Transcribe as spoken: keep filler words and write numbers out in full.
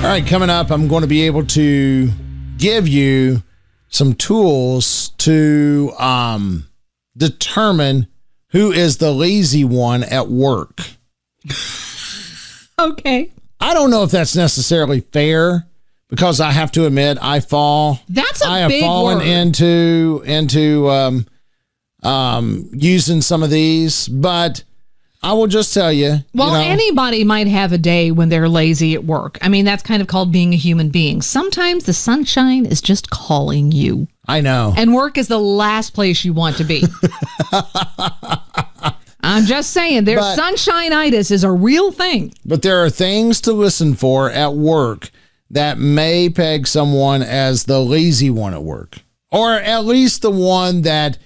right, coming up, I'm going to be able to give you some tools to um, determine who is the lazy one at work. Okay. I don't know if that's necessarily fair because I have to admit I fall. That's a I have big fallen word. into into um, um, using some of these, but I will just tell you. Well, you know, anybody might have a day when they're lazy at work. I mean, that's kind of called being a human being. Sometimes the sunshine is just calling you. I know. And work is the last place you want to be. I'm just saying, there's But- sunshine-itis is a real thing. But there are things to listen for at work that may peg someone as the lazy one at work, or at least the one that